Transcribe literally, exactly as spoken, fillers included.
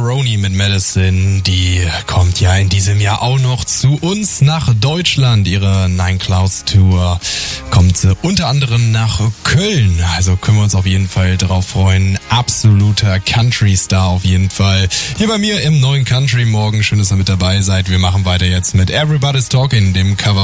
Maroney mit Medicine, die kommt ja in diesem Jahr auch noch zu uns nach Deutschland. Ihre Nine Clouds Tour kommt äh, unter anderem nach Köln. Also können wir uns auf jeden Fall darauf freuen. Absoluter Country-Star auf jeden Fall. Hier bei mir im neuen Country Morgen. Schön, dass ihr mit dabei seid. Wir machen weiter jetzt mit Everybody's Talking, dem Cover